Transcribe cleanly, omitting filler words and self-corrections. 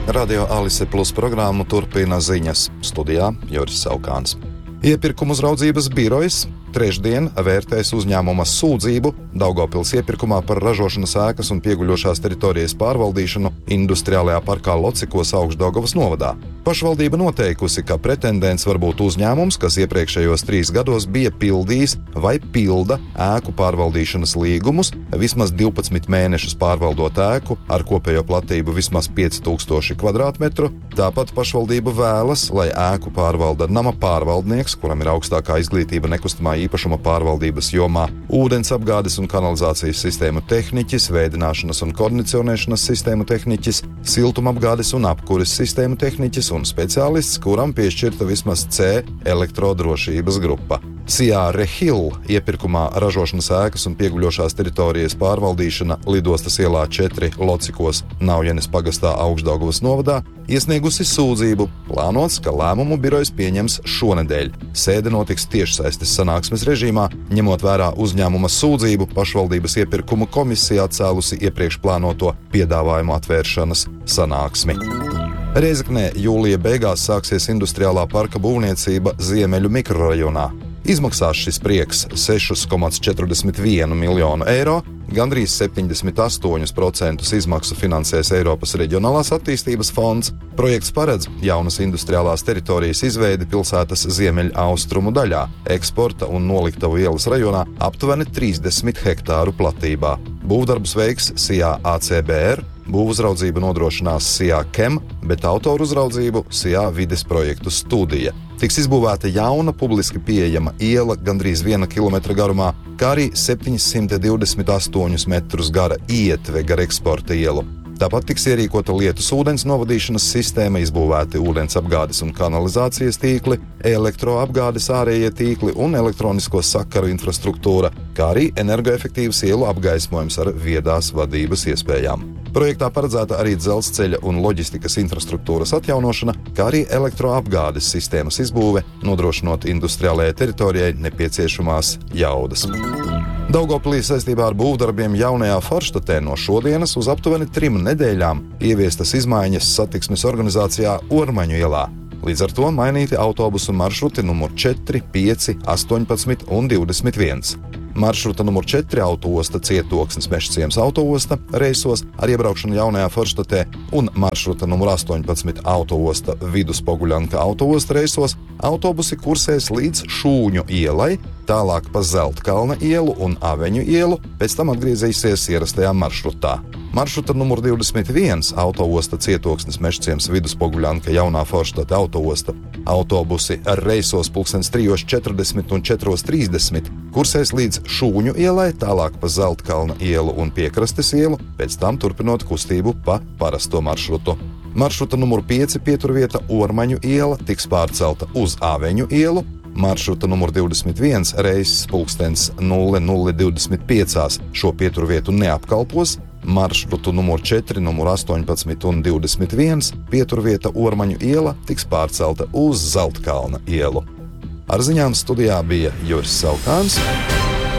Radio Alise Plus programmu turpina ziņas. Studijā Juris Saukāns. Iepirkuma uzraudzības birojas trešdien vērtēs uzņēmuma sūdzību Daugavpils iepirkumā par ražošanas ēkas un pieguļošās teritorijas pārvaldīšanu industriālajā parkā Locikos Augšdaugavas novadā. Pašvaldība noteikusi, ka pretendents var būt uzņēmums, kas iepriekšējos 3 gados bija pildījis vai pilda ēku pārvaldīšanas līgumus, vismaz 12 mēnešus pārvaldot ēku ar kopējo platību vismaz 5000 kvadrātmetru. Tāpat pašvaldība vēlas, lai ēku pārvalda nama pārvaldnieks, kuram ir augstākā izglītība nekustamā īpašuma pārvaldības jomā, ūdens apgādes un kanalizācijas sistēmu tehniķis, vēdināšanas un kondicionēšanas sistēmu tehniķis, siltumapgādes un apkures sistēmu tehniķis un speciālists, kuram piešķirta vismaz C elektrodrošības grupa. Sijā Rehil iepirkumā ražošanas ēkas un pieguļošās teritorijas pārvaldīšana Lidostas ielā 4 Locikos Naujenes pagastā Augšdaugavas novadā iesniegusi sūdzību. Plānots, ka lēmumu birojas pieņems šonedēļ. Sēde notiks tiešsaistes sanāksmes režīmā, ņemot vērā uzņēmuma sūdzību, pašvaldības iepirkumu komisija atcēlusi iepriekš plānoto piedāvājumu atvēršanas sanāksmi. Rēzeknē jūlija beigās sāksies industriālā parka būvniecība Ziemeļu mikrorajonā. Izmaksās šis prieks 6,41 miljonu eiro, gandrīz 78% izmaksu finansēs Eiropas Reģionālās attīstības fonds. Projekts paredz jaunas industriālās teritorijas izveidi pilsētas ziemeļaustrumu daļā, eksporta un noliktavu ielas rajonā aptuveni 30 hektāru platībā. Būvdarbus veiks Sijā ACBR, būvuzraudzību nodrošinās Sijā KEM, bet autoru uzraudzību Sijā vides projektu studija. Tiks izbūvēta jauna publiski pieejama iela gandrīz 1 kilometra garumā, kā arī 728 metrus gara ietve gar eksporta ielu. Tāpat tiks ierīkota lietus ūdens novadīšanas sistēma, izbūvēti ūdens apgādes un kanalizācijas tīkli, elektroapgādes ārējie tīkli un elektronisko sakaru infrastruktūra, kā arī energoefektīvs ielu apgaismojums ar viedās vadības iespējām. Projektā paredzēta arī dzelzceļa un loģistikas infrastruktūras atjaunošana, kā arī elektroapgādes sistēmas izbūve, nodrošinot industriālajai teritorijai nepieciešamās jaudas. Daugavpilī saistībā ar būvdarbiem jaunajā Forštatē no šodienas uz aptuveni 3 nedēļām ieviestas izmaiņas satiksmes organizācijā Ormaņu ielā. Līdz ar to mainīti autobusu maršruti numur 4, 5, 18 un 21. Maršruta numur 4 autoosta Cietoksnis Mežciems autoosta reisos ar iebraukšanu jaunajā Forštatē un maršruta numur 18 autoosta Viduspoguļanka autoosta reisos autobusi kursēs līdz Šūņu ielai, tālāk pa Zeltkalna ielu un Aveņu ielu, pēc tam atgriezīsies ierastajā maršrutā. Maršruta numur 21 autoosta Cietoksnis Mežciems Viduspoguļanka jaunā Forštate autoosta autobusi ar reisos 3:40 un 4:30 kursēs līdz Šūņu ielai, tālāk pa Zeltkalna ielu un Piekrastes ielu, pēc tam turpinot kustību pa parasto maršrutu. Maršruta numur 5 pieturvieta Ormaņu iela tiks pārcelta uz Aveņu ielu, maršruta numur 21 reizes 00:25 šo pieturvietu neapkalpos, maršrutu numur 4, numur 18 un 21 pieturvieta Ormaņu iela tiks pārcelta uz Zeltkalna ielu. Ar ziņām studijā bija Juris Saukāns.